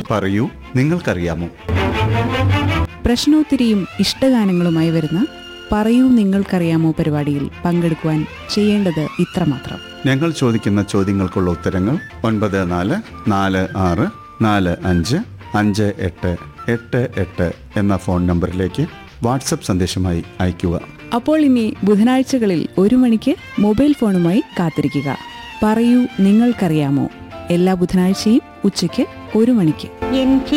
പറയൂ നിങ്ങൾക്കറിയാമോ? പ്രശ്നോത്തരിയും ഇഷ്ടഗാനങ്ങളുമായി വരുന്ന പറയൂ നിങ്ങൾക്കറിയാമോ പരിപാടിയിൽ പങ്കെടുക്കുവാൻ ചെയ്യേണ്ടത് ഇത്രമാത്രം. ഞങ്ങൾ ചോദിക്കുന്ന ചോദ്യങ്ങൾക്കുള്ള ഉത്തരങ്ങൾ 9446455888 എന്ന ഫോൺ നമ്പറിലേക്ക് വാട്സപ്പ് സന്ദേശമായി അയയ്ക്കുക. അപ്പോൾ ഇനി ബുധനാഴ്ചകളിൽ 1 മണിക്ക് മൊബൈൽ ഫോണുമായി കാത്തിരിക്കുക. പറയൂ നിങ്ങൾക്കറിയാമോ എല്ലാ ബുധനാഴ്ചയും ഉച്ചയ്ക്ക് 1 മണിക്ക്.